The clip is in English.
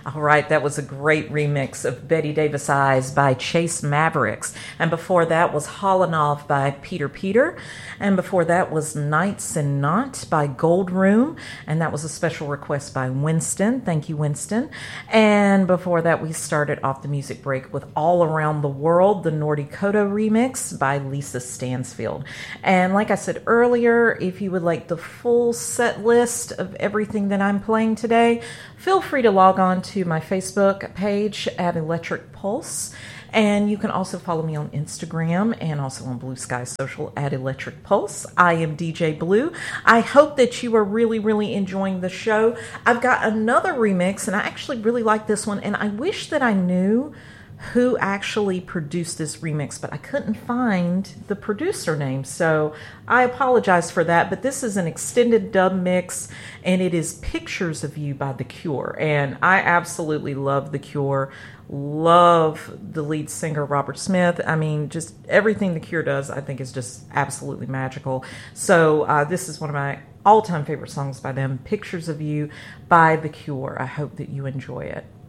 All right, that was a great remix of Betty Davis Eyes by Chase Mavericks. And before that was Holanov by Peter Peter. And before that was Nights and Not by Gold Room. And that was a special request by Winston. Thank you, Winston. And before that, we started off the music break with All Around the World, the Nordicoto remix by Lisa Stansfield. And like I said earlier, if you would like the full set list of everything that I'm playing today, feel free to log on to my Facebook page at Electric Pulse. And you can also follow me on Instagram and also on Blue Sky Social at Electric Pulse. I am DJ Blue. I hope that you are really, really enjoying the show. I've got another remix, and I actually really like this one, and I wish that I knew who actually produced this remix, but I couldn't find the producer name, so I apologize for that. But this is an extended dub mix, and it is Pictures of You by The Cure, and I absolutely love The Cure. Love the lead singer Robert Smith. I mean, just everything The Cure does I think is just absolutely magical. So this is one of my all-time favorite songs by them, Pictures of You by The Cure. I hope that you enjoy it.